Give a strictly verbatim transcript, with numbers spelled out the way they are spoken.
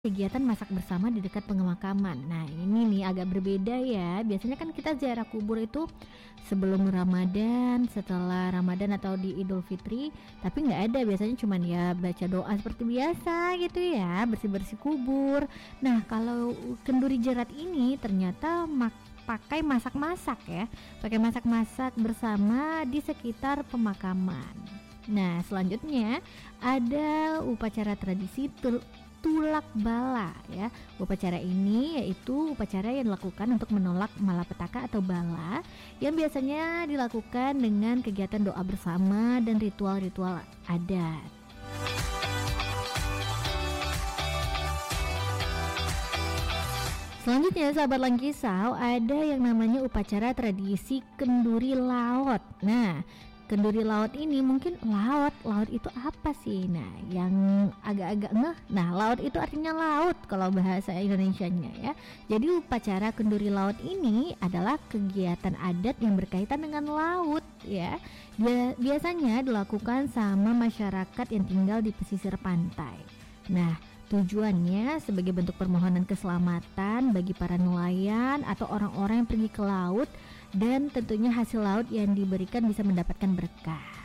Kegiatan masak bersama di dekat pemakaman. Nah, ini nih agak berbeda ya. Biasanya kan kita ziarah kubur itu sebelum Ramadan, setelah Ramadan atau di Idul Fitri, tapi nggak ada. Biasanya cuman ya baca doa seperti biasa gitu ya, bersih-bersih kubur. Nah, kalau kenduri jerat ini ternyata mak pakai masak-masak ya, pakai masak-masak bersama di sekitar pemakaman. Nah, selanjutnya ada upacara tradisi tul- tulak bala ya. Upacara ini yaitu upacara yang dilakukan untuk menolak malapetaka atau bala yang biasanya dilakukan dengan kegiatan doa bersama dan ritual-ritual adat. Selanjutnya sahabat Langkisau, ada yang namanya upacara tradisi kenduri laut. Nah, kenduri laut ini mungkin laut, laut itu apa sih? Nah, yang agak-agak ngeh, nah laut itu artinya laut kalau bahasa Indonesianya ya. Jadi upacara kenduri laut ini adalah kegiatan adat yang berkaitan dengan laut ya. Dia biasanya dilakukan sama masyarakat yang tinggal di pesisir pantai. Nah, tujuannya sebagai bentuk permohonan keselamatan bagi para nelayan atau orang-orang yang pergi ke laut, dan tentunya hasil laut yang diberikan bisa mendapatkan berkah.